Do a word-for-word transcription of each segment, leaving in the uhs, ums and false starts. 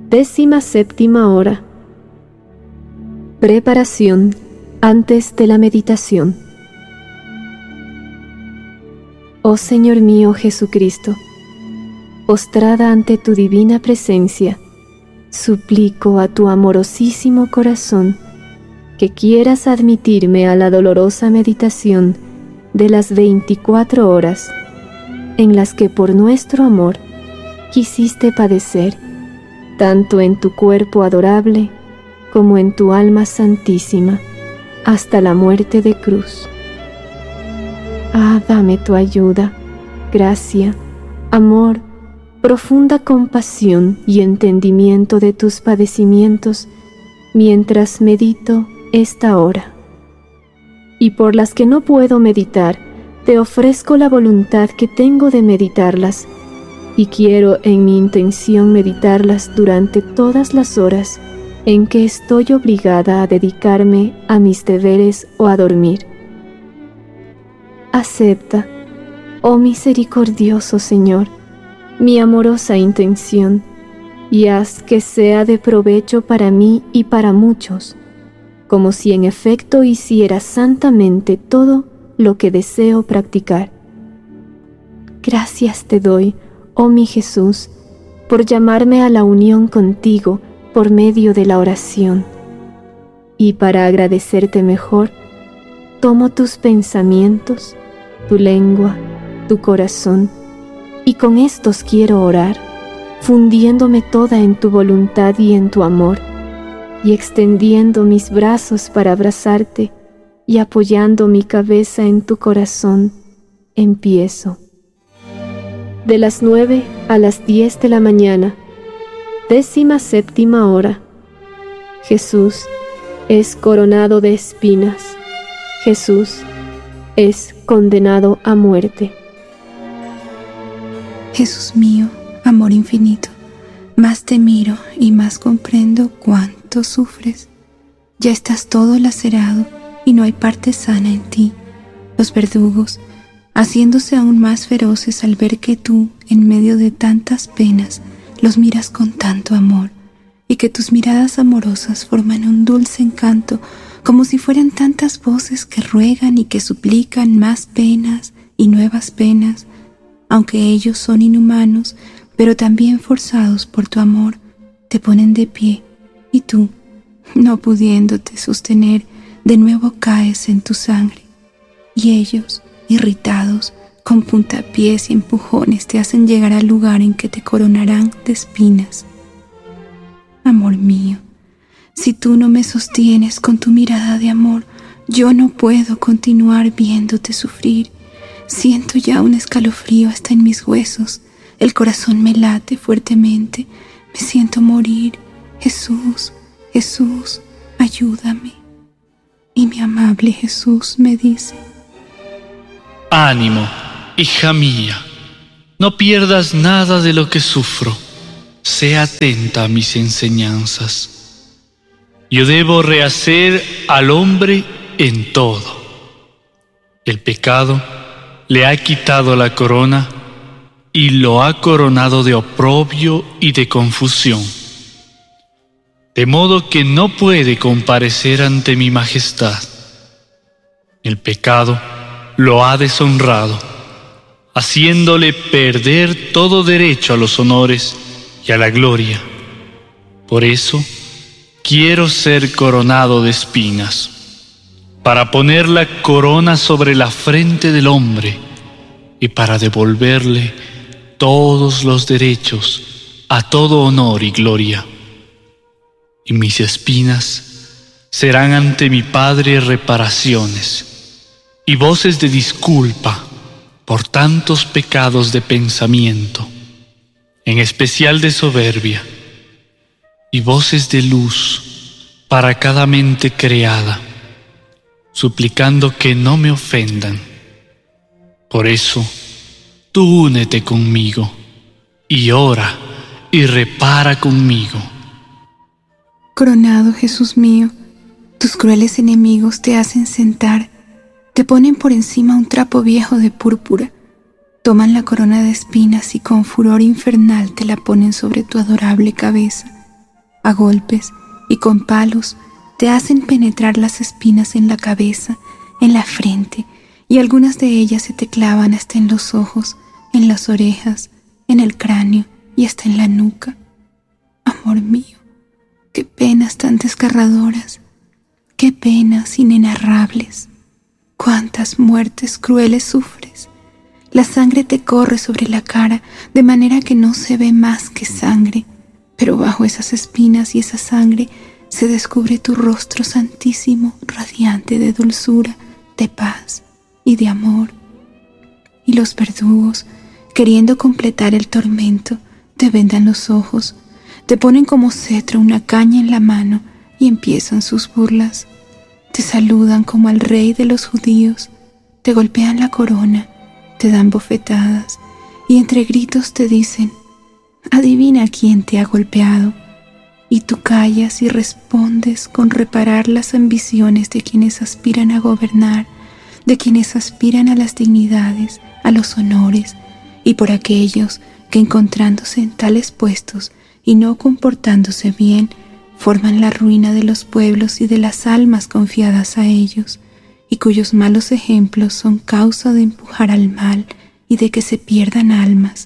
Décima séptima hora. Preparación antes de la meditación. Oh Señor mío Jesucristo, postrada ante tu divina presencia, suplico a tu amorosísimo corazón que quieras admitirme a la dolorosa meditación de las veinticuatro horas en las que por nuestro amor quisiste padecer, tanto en tu cuerpo adorable como en tu alma santísima, hasta la muerte de cruz. Ah, dame tu ayuda, gracia, amor, profunda compasión y entendimiento de tus padecimientos mientras medito esta hora. Y por las que no puedo meditar, te ofrezco la voluntad que tengo de meditarlas, y quiero en mi intención meditarlas durante todas las horas en que estoy obligada a dedicarme a mis deberes o a dormir. Acepta, oh misericordioso Señor, mi amorosa intención, y haz que sea de provecho para mí y para muchos, como si en efecto hiciera santamente todo lo que deseo practicar. Gracias te doy, oh mi Jesús, por llamarme a la unión contigo por medio de la oración. Y para agradecerte mejor, tomo tus pensamientos, tu lengua, tu corazón, y con estos quiero orar, fundiéndome toda en tu voluntad y en tu amor, y extendiendo mis brazos para abrazarte y apoyando mi cabeza en tu corazón, empiezo. De las nueve a las diez de la mañana, décima séptima hora. Jesús es coronado de espinas. Jesús es condenado a muerte. Jesús mío, amor infinito, más te miro y más comprendo cuánto sufres. Ya estás todo lacerado y no hay parte sana en ti. Los verdugos, haciéndose aún más feroces al ver que tú, en medio de tantas penas, los miras con tanto amor, y que tus miradas amorosas forman un dulce encanto, como si fueran tantas voces que ruegan y que suplican más penas y nuevas penas, aunque ellos son inhumanos, pero también forzados por tu amor, te ponen de pie, y tú, no pudiéndote sostener, de nuevo caes en tu sangre, y ellos, irritados, con puntapiés y empujones te hacen llegar al lugar en que te coronarán de espinas. Amor mío, si tú no me sostienes con tu mirada de amor, yo no puedo continuar viéndote sufrir. Siento ya un escalofrío hasta en mis huesos, el corazón me late fuertemente, me siento morir. Jesús, Jesús, ayúdame. Y mi amable Jesús me dice: Ánimo, hija mía, no pierdas nada de lo que sufro, sé atenta a mis enseñanzas. Yo debo rehacer al hombre en todo. El pecado le ha quitado la corona y lo ha coronado de oprobio y de confusión, de modo que no puede comparecer ante mi majestad. El pecado lo ha deshonrado, haciéndole perder todo derecho a los honores y a la gloria. Por eso quiero ser coronado de espinas, para poner la corona sobre la frente del hombre y para devolverle todos los derechos a todo honor y gloria. Y mis espinas serán ante mi Padre reparaciones y voces de disculpa por tantos pecados de pensamiento, en especial de soberbia, y voces de luz para cada mente creada, suplicando que no me ofendan. Por eso, tú únete conmigo, y ora y repara conmigo. Coronado Jesús mío, tus crueles enemigos te hacen sentar, te ponen por encima un trapo viejo de púrpura, toman la corona de espinas y con furor infernal te la ponen sobre tu adorable cabeza. A golpes y con palos te hacen penetrar las espinas en la cabeza, en la frente, y algunas de ellas se te clavan hasta en los ojos, en las orejas, en el cráneo y hasta en la nuca. Amor mío, qué penas tan desgarradoras, qué penas inenarrables, cuántas muertes crueles sufres. La sangre te corre sobre la cara de manera que no se ve más que sangre, pero bajo esas espinas y esa sangre se descubre tu rostro santísimo, radiante de dulzura, de paz y de amor. Y los verdugos, queriendo completar el tormento, te vendan los ojos, te ponen como cetro una caña en la mano y empiezan sus burlas. Te saludan como al rey de los judíos, te golpean la corona, te dan bofetadas y entre gritos te dicen: adivina quién te ha golpeado. Y tú callas y respondes con reparar las ambiciones de quienes aspiran a gobernar, de quienes aspiran a las dignidades, a los honores, y por aquellos que encontrándose en tales puestos y no comportándose bien, forman la ruina de los pueblos y de las almas confiadas a ellos, y cuyos malos ejemplos son causa de empujar al mal y de que se pierdan almas.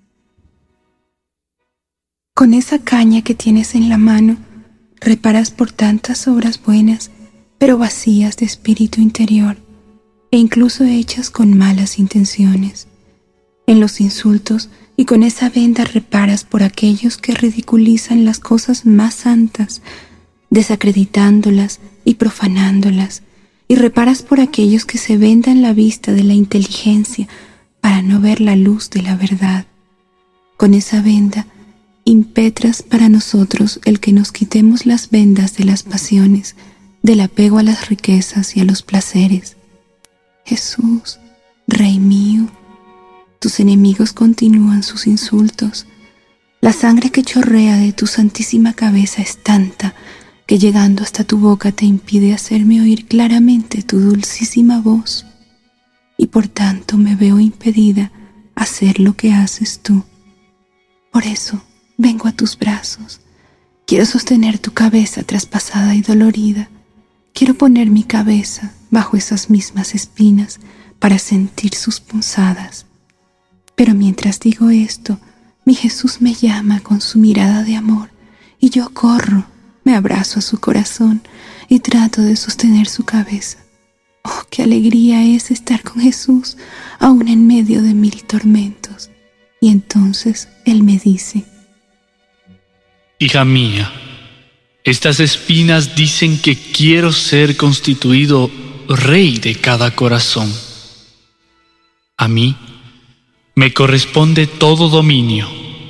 Con esa caña que tienes en la mano, reparas por tantas obras buenas, pero vacías de espíritu interior, e incluso hechas con malas intenciones. En los insultos y con esa venda reparas por aquellos que ridiculizan las cosas más santas, desacreditándolas y profanándolas, y reparas por aquellos que se vendan la vista de la inteligencia para no ver la luz de la verdad. Con esa venda impetras para nosotros el que nos quitemos las vendas de las pasiones, del apego a las riquezas y a los placeres. Jesús, Rey mío, tus enemigos continúan sus insultos. La sangre que chorrea de tu santísima cabeza es tanta que llegando hasta tu boca te impide hacerme oír claramente tu dulcísima voz, y por tanto me veo impedida a hacer lo que haces tú. Por eso vengo a tus brazos, quiero sostener tu cabeza traspasada y dolorida, quiero poner mi cabeza bajo esas mismas espinas para sentir sus punzadas. Pero mientras digo esto, mi Jesús me llama con su mirada de amor, y yo corro, me abrazo a su corazón y trato de sostener su cabeza. Oh, qué alegría es estar con Jesús, aún en medio de mil tormentos. Y entonces Él me dice: hija mía, estas espinas dicen que quiero ser constituido rey de cada corazón. A mí me corresponde todo dominio.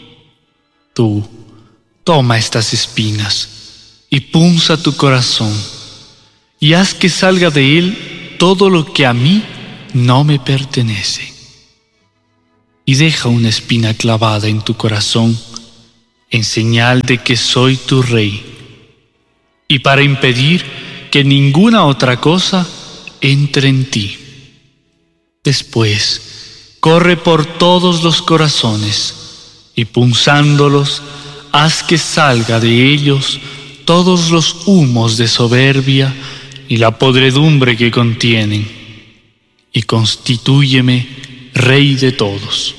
Tú toma estas espinas y punza tu corazón, y haz que salga de él todo lo que a mí no me pertenece. Y deja una espina clavada en tu corazón, en señal de que soy tu rey, y para impedir que ninguna otra cosa entre en ti. Después, corre por todos los corazones, y punzándolos, haz que salga de ellos todos los humos de soberbia y la podredumbre que contienen, y constitúyeme Rey de todos.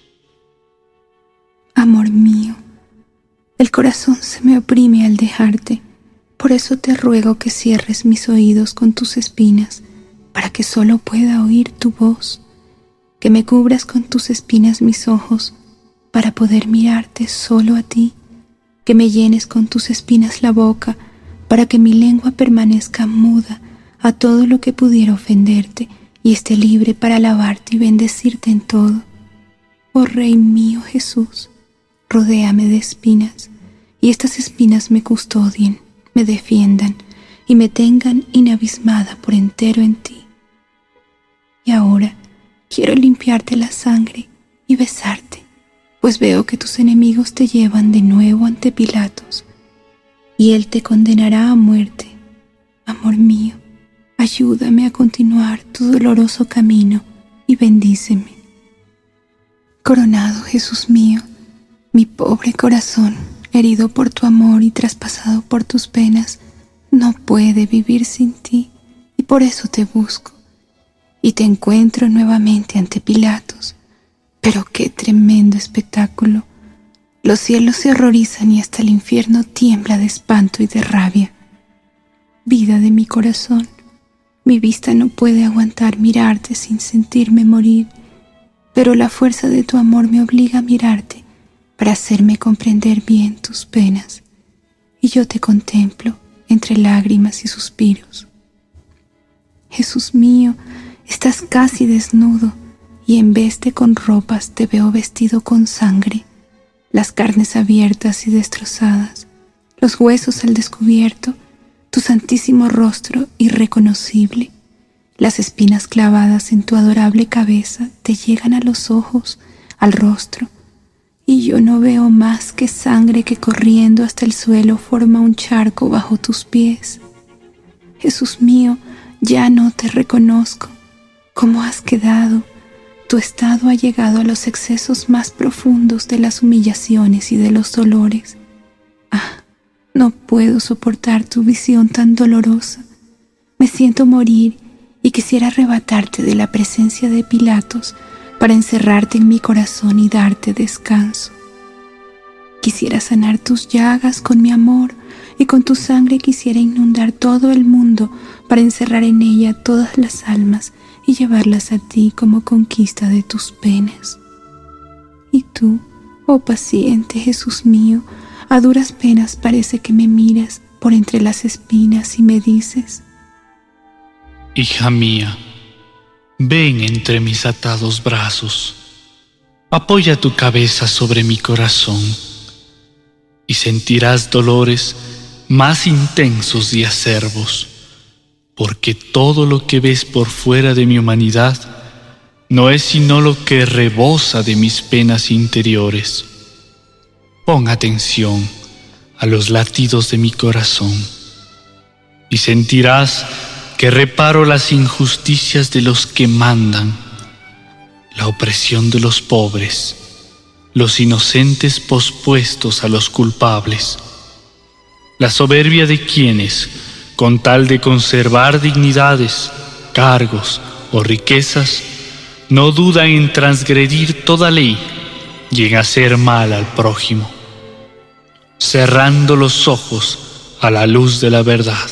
Amor mío, el corazón se me oprime al dejarte, por eso te ruego que cierres mis oídos con tus espinas, para que solo pueda oír tu voz, que me cubras con tus espinas mis ojos, para poder mirarte solo a ti, que me llenes con tus espinas la boca, para que mi lengua permanezca muda a todo lo que pudiera ofenderte y esté libre para alabarte y bendecirte en todo. Oh Rey mío Jesús, rodéame de espinas, y estas espinas me custodien, me defiendan y me tengan inabismada por entero en ti. Y ahora quiero limpiarte la sangre y besarte, pues veo que tus enemigos te llevan de nuevo ante Pilatos, y él te condenará a muerte. Amor mío, ayúdame a continuar tu doloroso camino y bendíceme. Coronado Jesús mío, mi pobre corazón, herido por tu amor y traspasado por tus penas, no puede vivir sin ti, y por eso te busco. Y te encuentro nuevamente ante Pilatos. Pero qué tremendo espectáculo. Los cielos se horrorizan y hasta el infierno tiembla de espanto y de rabia. Vida de mi corazón, mi vista no puede aguantar mirarte sin sentirme morir, pero la fuerza de tu amor me obliga a mirarte para hacerme comprender bien tus penas, y yo te contemplo entre lágrimas y suspiros. Jesús mío, estás casi desnudo, y en vez de con ropas te veo vestido con sangre, las carnes abiertas y destrozadas, los huesos al descubierto, tu santísimo rostro irreconocible. Las espinas clavadas en tu adorable cabeza te llegan a los ojos, al rostro, y yo no veo más que sangre que corriendo hasta el suelo forma un charco bajo tus pies. Jesús mío, ya no te reconozco. ¿Cómo has quedado? Tu estado ha llegado a los excesos más profundos de las humillaciones y de los dolores. Ah, no puedo soportar tu visión tan dolorosa. Me siento morir y quisiera arrebatarte de la presencia de Pilatos para encerrarte en mi corazón y darte descanso. Quisiera sanar tus llagas con mi amor, y con tu sangre quisiera inundar todo el mundo para encerrar en ella todas las almas y llevarlas a ti como conquista de tus penas. Y tú, oh paciente Jesús mío, a duras penas parece que me miras por entre las espinas y me dices: Hija mía, ven entre mis atados brazos, apoya tu cabeza sobre mi corazón y sentirás dolores más intensos y acerbos, porque todo lo que ves por fuera de mi humanidad no es sino lo que rebosa de mis penas interiores. Pon atención a los latidos de mi corazón y sentirás que reparo las injusticias de los que mandan, la opresión de los pobres, los inocentes pospuestos a los culpables, la soberbia de quienes, con tal de conservar dignidades, cargos o riquezas, no dudan en transgredir toda ley y en hacer mal al prójimo, cerrando los ojos a la luz de la verdad.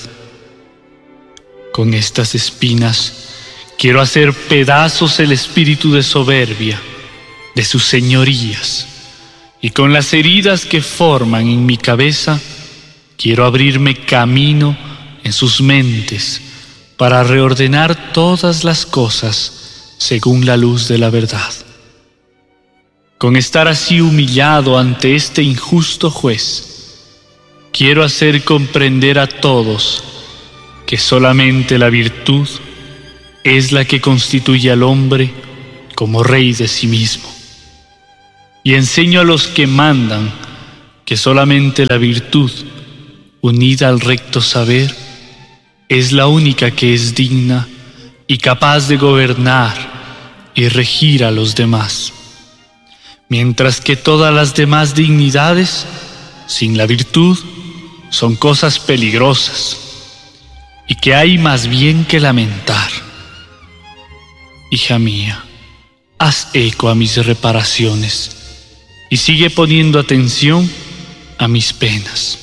Con estas espinas quiero hacer pedazos el espíritu de soberbia de sus señorías, y con las heridas que forman en mi cabeza quiero abrirme camino en sus mentes para reordenar todas las cosas según la luz de la verdad. Con estar así humillado ante este injusto juez, quiero hacer comprender a todos que solamente la virtud es la que constituye al hombre como rey de sí mismo. Y enseño a los que mandan que solamente la virtud, unida al recto saber, es la única que es digna y capaz de gobernar y regir a los demás, mientras que todas las demás dignidades, sin la virtud, son cosas peligrosas y que hay más bien que lamentar. Hija mía, haz eco a mis reparaciones y sigue poniendo atención a mis penas.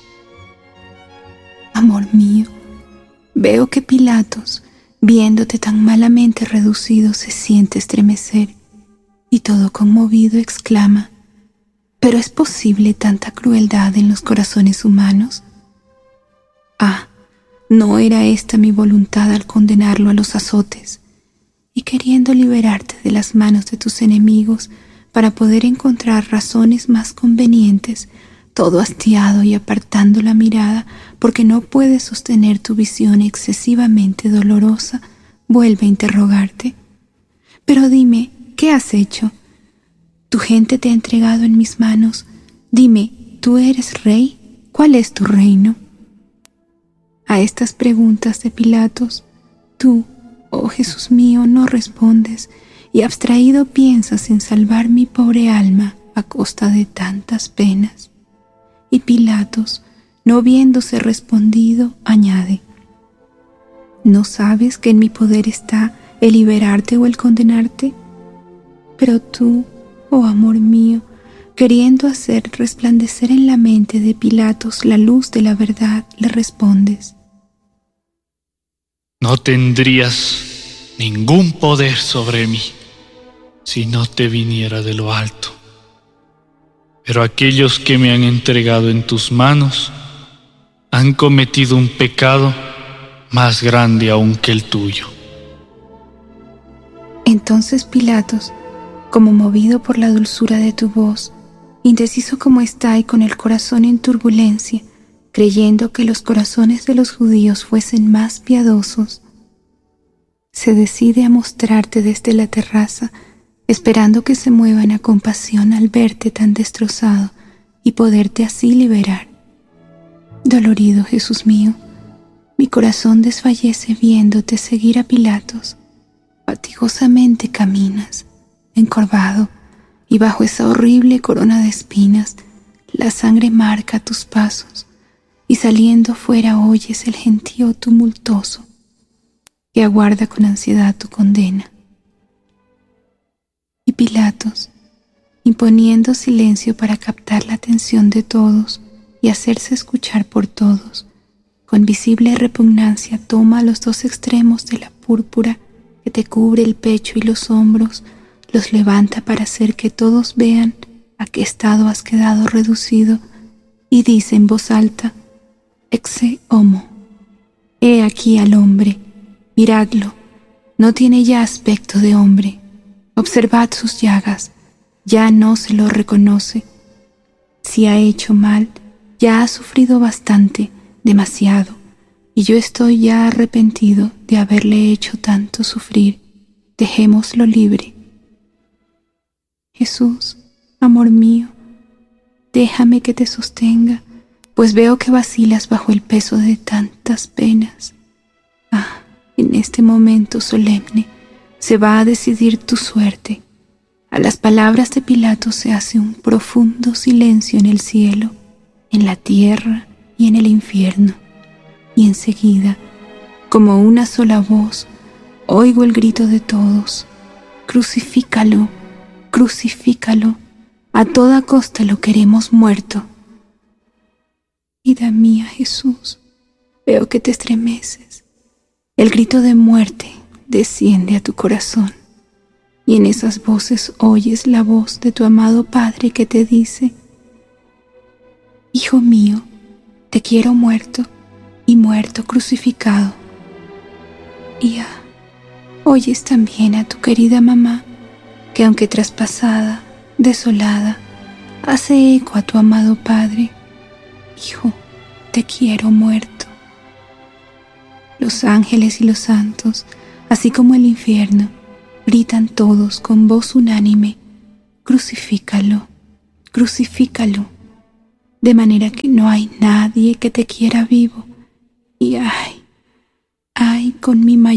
Amor mío, veo que Pilatos, viéndote tan malamente reducido, se siente estremecer y todo conmovido exclama: ¿pero es posible tanta crueldad en los corazones humanos? Ah, no era esta mi voluntad al condenarlo a los azotes, y queriendo liberarte de las manos de tus enemigos para poder encontrar razones más convenientes, todo hastiado y apartando la mirada porque no puedes sostener tu visión excesivamente dolorosa, vuelve a interrogarte: pero dime, ¿qué has hecho? Tu gente te ha entregado en mis manos. Dime, ¿tú eres rey? ¿Cuál es tu reino? A estas preguntas de Pilatos, tú, oh Jesús mío, no respondes, y abstraído piensas en salvar mi pobre alma a costa de tantas penas. Y Pilatos, no viéndose respondido, añade: ¿no sabes que en mi poder está el liberarte o el condenarte? Pero tú, oh amor mío, queriendo hacer resplandecer en la mente de Pilatos la luz de la verdad, le respondes: no tendrías ningún poder sobre mí si no te viniera de lo alto. Pero aquellos que me han entregado en tus manos han cometido un pecado más grande aún que el tuyo. Entonces Pilatos, como movido por la dulzura de tu voz, indeciso como está y con el corazón en turbulencia, creyendo que los corazones de los judíos fuesen más piadosos, se decide a mostrarte desde la terraza, esperando que se muevan a compasión al verte tan destrozado y poderte así liberar. Dolorido Jesús mío, mi corazón desfallece viéndote seguir a Pilatos. Fatigosamente caminas, encorvado, y bajo esa horrible corona de espinas, la sangre marca tus pasos, y saliendo fuera oyes el gentío tumultuoso que aguarda con ansiedad tu condena. Y Pilatos, imponiendo silencio para captar la atención de todos y hacerse escuchar por todos, con visible repugnancia toma los dos extremos de la púrpura que te cubre el pecho y los hombros, los levanta para hacer que todos vean a qué estado has quedado reducido, y dice en voz alta: Exe homo, he aquí al hombre, miradlo, no tiene ya aspecto de hombre, observad sus llagas, ya no se lo reconoce. Si ha hecho mal, ya ha sufrido bastante, demasiado, y yo estoy ya arrepentido de haberle hecho tanto sufrir. Dejémoslo libre. Jesús, amor mío, déjame que te sostenga, pues veo que vacilas bajo el peso de tantas penas. Ah, en este momento solemne se va a decidir tu suerte. A las palabras de Pilato se hace un profundo silencio en el cielo, en la tierra y en el infierno. Y enseguida, como una sola voz, oigo el grito de todos: crucifícalo, crucifícalo, a toda costa lo queremos muerto. Vida mía, Jesús, veo que te estremeces. El grito de muerte desciende a tu corazón, y en esas voces oyes la voz de tu amado Padre que te dice: Hijo mío, te quiero muerto, y muerto crucificado. Y ah, oyes también a tu querida mamá, que aunque traspasada, desolada, hace eco a tu amado Padre: Hijo, te quiero muerto. Los ángeles y los santos, así como el infierno, gritan todos con voz unánime: crucifícalo, crucifícalo, de manera que no hay nadie que te quiera vivo. Y ay, ay con mi mayor